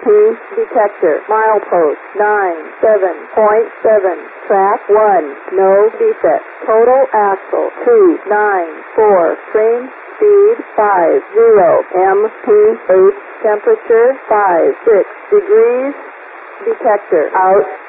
detector. Milepost 97.7. Track 1. No defect. Total axle 294. Train speed 50. MPH temperature 56 degrees. Detector out.